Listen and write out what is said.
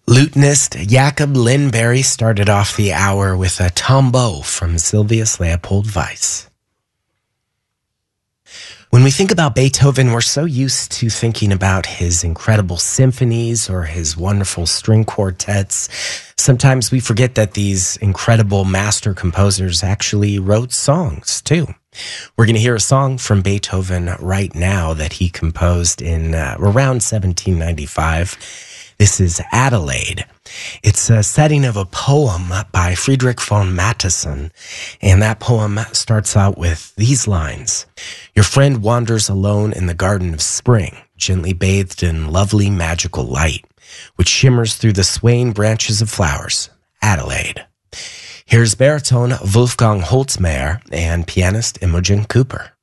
Lutenist Jakob Lindberg started off the hour with a tombeau from Sylvius Leopold Weiss. When we think about Beethoven, we're so used to thinking about his incredible symphonies or his wonderful string quartets. Sometimes we forget that these incredible master composers actually wrote songs too. We're going to hear a song from Beethoven right now that he composed in around 1795. This is Adelaide. It's a setting of a poem by Friedrich von Mattheson, and that poem starts out with these lines. Your friend wanders alone in the garden of spring, gently bathed in lovely magical light, which shimmers through the swaying branches of flowers. Adelaide. Here's baritone Wolfgang Holzmeier and pianist Imogen Cooper.